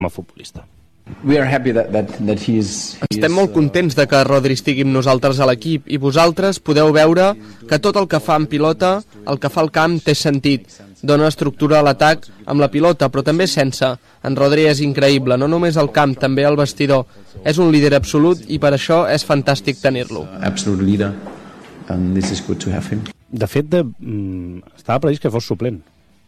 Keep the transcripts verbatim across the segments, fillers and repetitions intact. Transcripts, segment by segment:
com a futbolista. Estem molt contents de que Rodri estigui amb nosaltres a l'equip i vosaltres podeu veure que tot el que fa en pilota, el que fa al camp, té sentit. Dona estructura a l'atac amb la pilota, però també sense. En Rodri és increïble, no només al camp, també al vestidor. És un líder absolut i per això és fantàstic tenir-lo. De fet, de, mm, estava previst que fos suplent.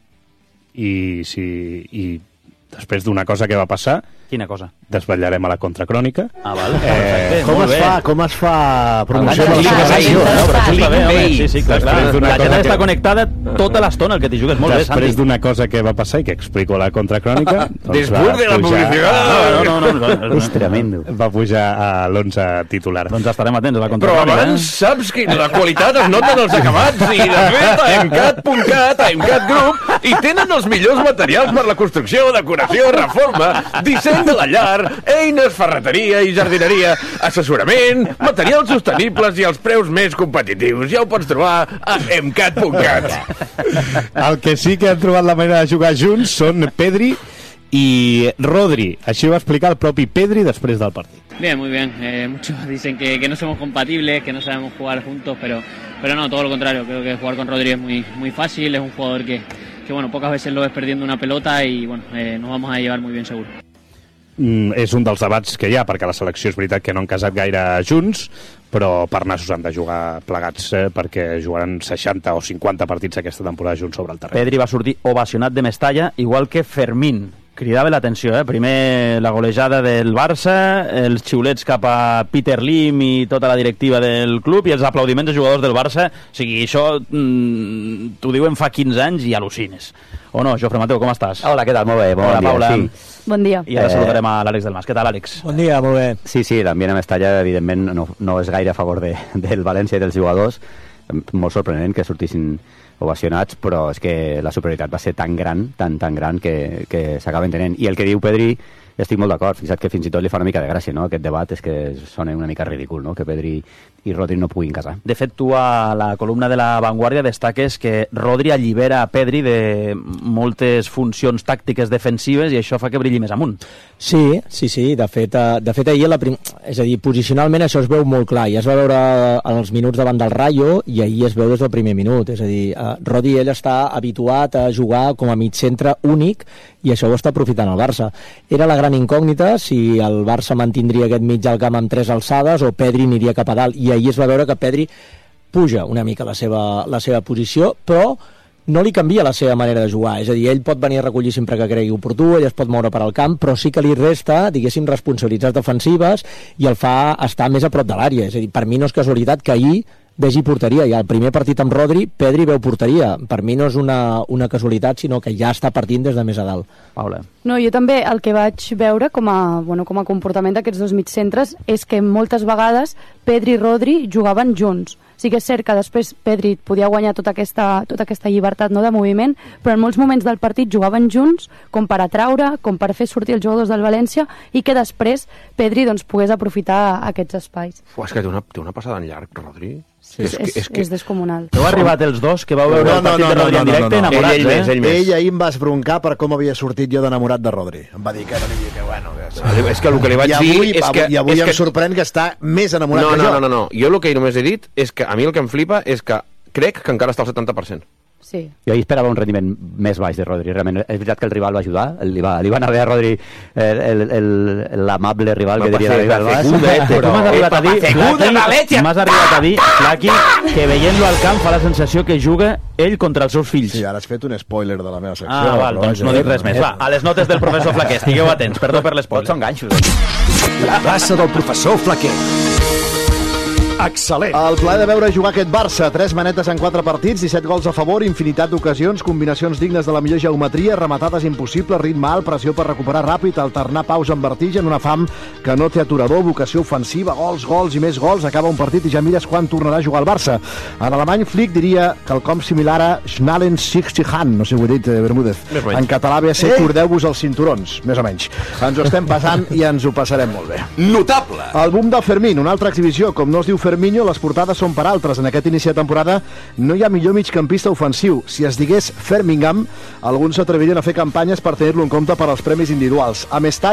I, si, i després d'una cosa que va passar... Quina cosa? Desvetllarem a la contracrònica. Ah, val. Eh, com, es fa, com es fa promoció de la selecció? Sí, sí, clar, clar. La gent està connectada tota l'estona, el que t'hi jugues. Molt bé, Santi. Després d'una cosa que va passar i que explico a la contracrònica... Després de la publicitat! No, no, no. És tremendo. Va pujar a l'onze titular. Doncs estarem atents a la Però contracrònica. abans saps que la qualitat es nota en els acabats i de fet a emcat punt cat, a Emcat Group, i tenen els millors materials per la construcció, decoració, reforma, disseny de la llar, eines, ferreteria i jardineria, assessorament, materials sostenibles i els preus més competitius. Ja ho pots trobar a emcat punt cat. El que sí que han trobat la manera de jugar junts són Pedri i Rodri. Així ho va explicar el propi Pedri després del partit. Bien, muy bien. Eh, muchos dicen que, que no somos compatibles, que no sabemos jugar juntos, pero, pero no, todo lo contrario. Creo que jugar con Rodri es muy, muy fácil, es un jugador que, que bueno, pocas veces lo ves perdiendo una pelota y bueno, eh, nos vamos a llevar muy bien seguro. Mm, és un dels debats que hi ha, perquè la selecció és veritat que no han casat gaire junts, però per nassos han de jugar plegats, eh, perquè jugaran seixanta o cinquanta partits aquesta temporada junts sobre el terreny. Pedri va sortir ovacionat de Mestalla, igual que Fermín. Cridava l'atenció, eh? Primer la golejada del Barça, els xiulets cap a Peter Lim i tota la directiva del club i els aplaudiments de jugadors del Barça. O sigui, això mm, t'ho diuen fa quinze anys i al·lucines. O no, Jofre Mateu, com estàs? Hola, què tal? Molt bé, bon Hola, dia. Paula. Sí. Bon dia. I ara Eh... saludarem a l'Àlex del Mas. Què tal, Àlex? Bon dia, molt bé. Sí, sí, l'ambient a Mestalla, evidentment, no, no és gaire a favor de, del València i dels jugadors. Molt sorprenent que sortissin ovacionats, però és que la superioritat va ser tan gran, tan, tan gran, que, que s'acaba entenent. I el que diu Pedri, estic molt d'acord. Fixa't que fins i tot li fa una mica de gràcia, no?, aquest debat, és que sona una mica ridícul, no?, que Pedri i Rodri no puguin casar. De fet, tu a la columna de La Vanguardia destaques que Rodri allibera a Pedri de moltes funcions tàctiques defensives i això fa que brilli més amunt. Sí, sí, sí, de fet, de fet ahir, la prim... és a dir, posicionalment això es veu molt clar, ja es va veure en els minuts davant del Rayo i ahir es veu des del primer minut, és a dir, Rodri ell està habituat a jugar com a mig centre únic i això ho està aprofitant el Barça. Era la gran incògnita si el Barça mantindria aquest mig al camp amb tres alçades o Pedri aniria cap a dalt, i ahir es va veure que Pedri puja una mica la seva, la seva posició, però no li canvia la seva manera de jugar, és a dir, ell pot venir a recollir sempre que cregui oportú, ell es pot moure per al camp, però sí que li resta, diguéssim, responsabilitats defensives i el fa estar més a prop de l'àrea. És a dir, per mi no és casualitat que ahir vegi porteria, i al primer partit amb Rodri Pedri veu porteria, per mi no és una, una casualitat, sinó que ja està partint des de més a dalt. Paula. No, jo també el que vaig veure com a, bueno, com a comportament d'aquests dos mitjcentres és que moltes vegades Pedri i Rodri jugaven junts. Sí que és cert que després Pedri podia guanyar tota aquesta, tota aquesta llibertat, no, de moviment, però en molts moments del partit jugaven junts com per atraure, com per fer sortir els jugadors del València i que després Pedri doncs, pogués aprofitar aquests espais. Uf, és que té una, té una passada en llarg, Rodri. Sí, és, és, és, que... és descomunal. Heu arribat els dos, que vau veure no, el partit no, no, de Rodri no, no, en directe, no, no. enamorats, ell, ell, eh? Ell, ell ahir em va esbroncar per com havia sortit jo d'enamorat de Rodri. Em va dir que, que bueno... Que... És que el que li vaig I avui, dir és que... I avui és em que... sorprèn que està més enamorat no, que no, jo. No, no, no. Jo el que només he dit és que a mi el que em flipa és que crec que encara està al setanta per cent. Sí. Jo ahir esperava un rendiment més baix de Rodri, realment. És veritat que el rival va ajudar, li va, li va anar bé a Rodri l'amable rival que diria David Albas. Però m'has arribat a dir, Flaqui, m'has arribat a dir, Flaqui, que veient-lo al camp fa la sensació que juga ell contra els seus fills. Sí, ara has fet un spoiler de la meva secció. Ah, val, doncs no dic res més. Va, a les notes del professor Flaquer, estigueu atents, perdó per l'espoiler. Tots són ganxos. La plaça del professor Flaquer. Excel·lent. El plaer de veure jugar aquest Barça. Tres manetes en quatre partits, disset gols a favor, infinitat d'ocasions, combinacions dignes de la millor geometria, rematades impossibles, ritme alt, pressió per recuperar ràpid, alternar pausa amb vertigen, una fam que no té aturador, vocació ofensiva, gols, gols i més gols. Acaba un partit i ja mires quan tornarà a jugar el Barça. En alemany, Flick diria quelcom similar a Schnallen sich die Hand, no sé si ho he dit, Bermúdez. En català ve a ser cordeu-vos els cinturons, més o menys. Ens ho estem passant i ens ho passarem molt bé. Notable. El boom del Fermín, una altra exhibició, com no es diu Fermín, Ferminho, les portades són per altres. En aquest inici de temporada no hi ha millor migcampista ofensiu. Si es digués Fermingham, alguns s'atrevirien a fer campanyes per tenir-lo en compte per als premis individuals. A Mestalla